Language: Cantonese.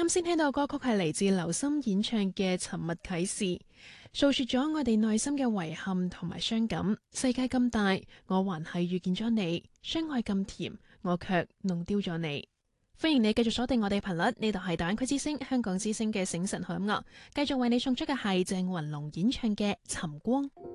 啱先聽到歌曲係嚟自劉心演唱嘅《沉默啟示》，訴說咗我哋內心嘅遺憾同埋傷感。世界咁大，我還係遇見咗你；相愛咁甜，我卻弄丟咗你。歡迎你繼續鎖定我哋頻率，呢度係大灣區之聲、香港之聲嘅醒神好音樂，繼續為你送出嘅係鄭雲龍演唱嘅《尋光》。